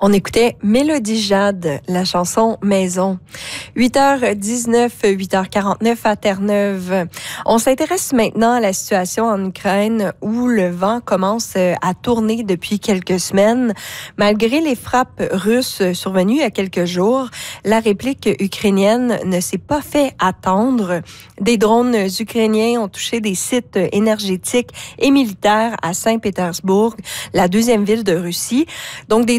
On écoutait Mélodie Jade, la chanson Maison. 8h19, 8h49 à Terre-Neuve. On s'intéresse maintenant à la situation en Ukraine où le vent commence à tourner depuis quelques semaines. Malgré les frappes russes survenues il y a quelques jours, la réplique ukrainienne ne s'est pas fait attendre. Des drones ukrainiens ont touché des sites énergétiques et militaires à Saint-Pétersbourg, la deuxième ville de Russie. Donc, des